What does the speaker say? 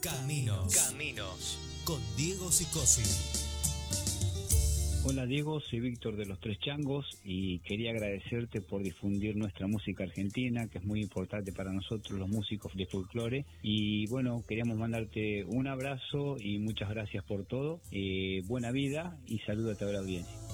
Caminos con Diego Sicosi. Hola Diego, soy Víctor de Los Tres Changos y quería agradecerte por difundir nuestra música argentina, que es muy importante para nosotros los músicos de folclore. Y bueno, queríamos mandarte un abrazo y muchas gracias por todo. Buena vida y saludos a toda la audiencia.